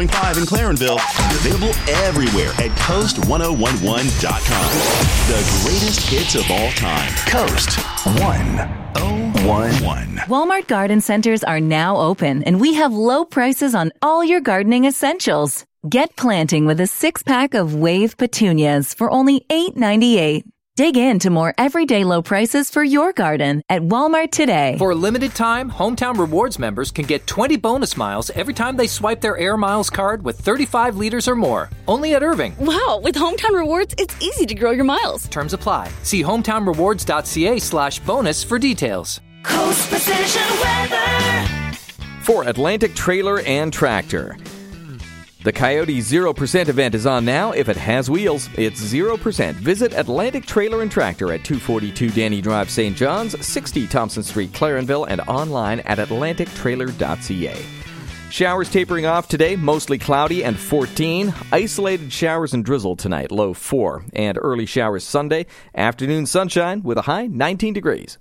95 in Clarenville, and available everywhere at Coast1011.com. The greatest hits of all time. Coast 1011. Walmart Garden Centers are now open, and we have low prices on all your gardening essentials. Get planting with a 6-pack of Wave petunias for only $8.98. Dig into more everyday low prices for your garden at Walmart today. For a limited time, Hometown Rewards members can get 20 bonus miles every time they swipe their Air Miles card with 35 liters or more. Only at Irving. Wow, with Hometown Rewards, it's easy to grow your miles. Terms apply. See hometownrewards.ca/bonus for details. Coast Precision Weather. For Atlantic Trailer and Tractor. The Coyote 0% event is on now. If it has wheels, it's 0%. Visit Atlantic Trailer and Tractor at 242 Danny Drive, St. John's, 60 Thompson Street, Clarenville, and online at atlantictrailer.ca. Showers tapering off today, mostly cloudy and 14. Isolated showers and drizzle tonight, low 4. And early showers Sunday. Afternoon sunshine with a high 19 degrees.